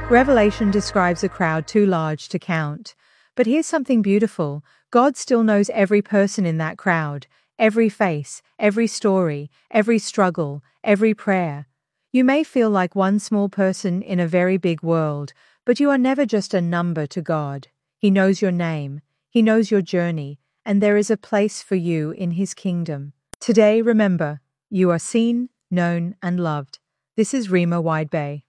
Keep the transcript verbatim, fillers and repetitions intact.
Revelation describes a crowd too large to count. But here's something beautiful. God still knows every person in that crowd, every face, every story, every struggle, every prayer. You may feel like one small person in a very big world, but you are never just a number to God. He knows your name, He knows your journey, and there is a place for you in His kingdom. Today, remember, you are seen, known, and loved. This is Rima Wide Bay.